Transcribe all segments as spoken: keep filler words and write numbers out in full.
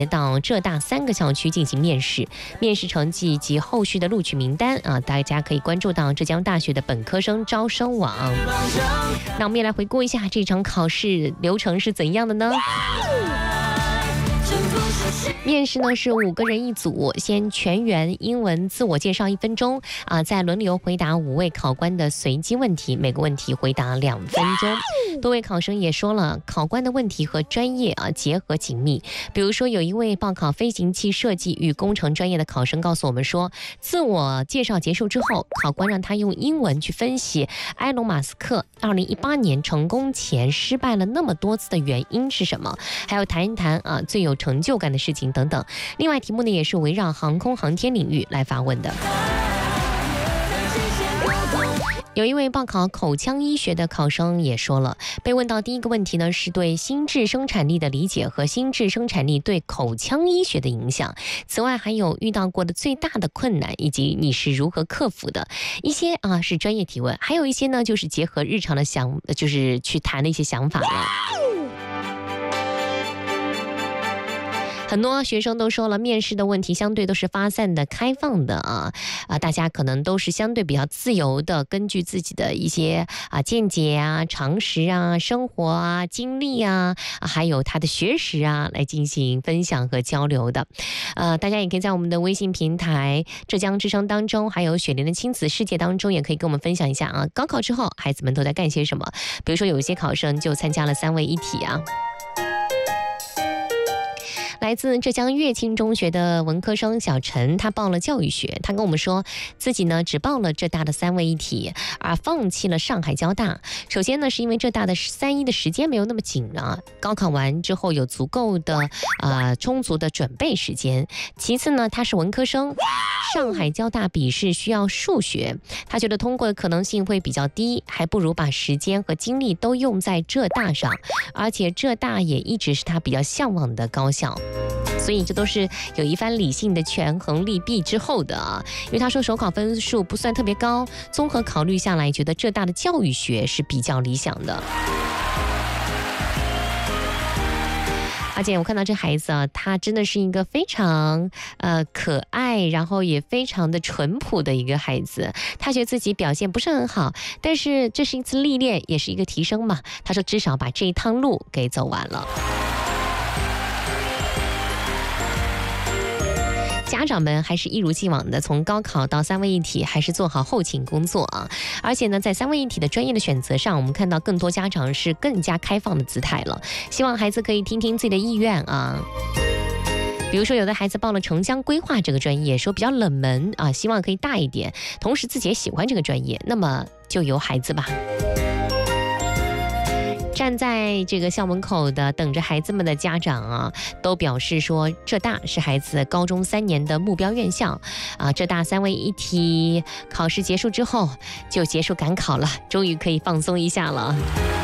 到浙大三个校区进行面试，面试成绩及后续的录取名单啊，大家可以关注到浙江大学的本科生招生网。那我们也来回顾一下这场考试流程是怎样的呢？面试呢是五个人一组，先全员英文自我介绍一分钟啊，再轮流回答五位考官的随机问题，每个问题回答两分钟。多位考生也说了，考官的问题和专业啊结合紧密。比如说，有一位报考飞行器设计与工程专业的考生告诉我们说，自我介绍结束之后，考官让他用英文去分析埃隆·马斯克二零一八年成功前失败了那么多次的原因是什么，还有谈一谈啊最有成就感的事情等等。另外题目呢也是围绕航空航天领域来发问的。有一位报考口腔医学的考生也说了，被问到第一个问题呢是对心智生产力的理解和心智生产力对口腔医学的影响，此外还有遇到过的最大的困难以及你是如何克服的。一些啊是专业提问，还有一些呢就是结合日常的想就是去谈的一些想法了。很多学生都说了，面试的问题相对都是发散的、开放的啊啊，大家可能都是相对比较自由的，根据自己的一些啊见解啊、常识啊、生活啊、经历啊，还有他的学识啊，来进行分享和交流的。呃，大家也可以在我们的微信平台“浙江之声”当中，还有雪莲的亲子世界当中，也可以跟我们分享一下啊，高考之后孩子们都在干些什么。比如说，有一些考生就参加了三位一体啊。来自浙江乐清中学的文科生小陈，他报了教育学。他跟我们说，自己呢只报了浙大的三位一体，而放弃了上海交大。首先呢，是因为浙大的三一的时间没有那么紧啊，高考完之后有足够的啊、呃、充足的准备时间。其次呢，他是文科生，上海交大笔试需要数学，他觉得通过的可能性会比较低，还不如把时间和精力都用在浙大上。而且浙大也一直是他比较向往的高校。所以这都是有一番理性的权衡利弊之后的啊，因为他说手考分数不算特别高，综合考虑下来，觉得浙大的教育学是比较理想的。而且我看到这孩子啊，他真的是一个非常呃可爱，然后也非常的淳朴的一个孩子。他觉得自己表现不是很好，但是这是一次历练，也是一个提升嘛。他说至少把这一趟路给走完了。家长们还是一如既往的从高考到三位一体，还是做好后勤工作啊！而且呢，在三位一体的专业的选择上，我们看到更多家长是更加开放的姿态了，希望孩子可以听听自己的意愿啊。比如说，有的孩子报了城乡规划这个专业，说比较冷门啊，希望可以大一点，同时自己也喜欢这个专业，那么就由孩子吧。站在这个校门口的等着孩子们的家长啊，都表示说，浙大是孩子高中三年的目标院校啊。浙大三位一体考试结束之后，就结束赶考了，终于可以放松一下了。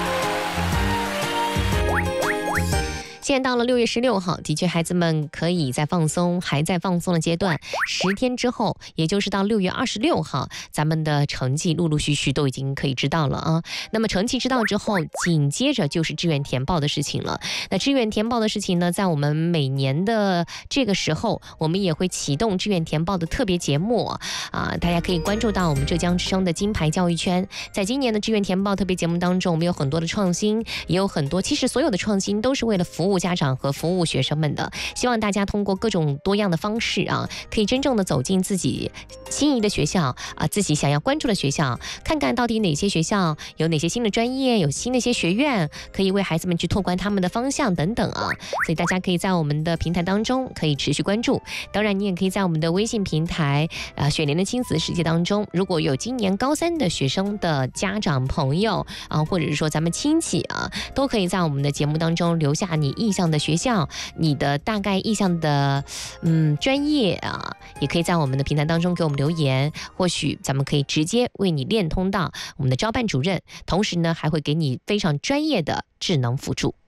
现在到了六月十六号，的确孩子们可以在放松，还在放松的阶段。十天之后，也就是到六月二十六号，咱们的成绩陆陆续续都已经可以知道了啊。那么成绩知道之后，紧接着就是志愿填报的事情了。那志愿填报的事情呢，在我们每年的这个时候，我们也会启动志愿填报的特别节目啊，大家可以关注到我们浙江之声的金牌教育圈。在今年的志愿填报特别节目当中，我们有很多的创新，也有很多，其实所有的创新都是为了服务家长和服务学生们的，希望大家通过各种多样的方式啊，可以真正的走进自己心仪的学校啊，自己想要关注的学校，看看到底哪些学校有哪些新的专业，有新的一些学院，可以为孩子们去拓宽他们的方向等等啊。所以大家可以在我们的平台当中可以持续关注，当然你也可以在我们的微信平台啊雪莲的亲子世界当中，如果有今年高三的学生的家长朋友啊，或者是说咱们亲戚啊，都可以在我们的节目当中留下你意向的学校，你的大概意向的嗯专业啊，也可以在我们的平台当中给我们留言，或许咱们可以直接为你链通到我们的招办主任，同时呢还会给你非常专业的智能辅助。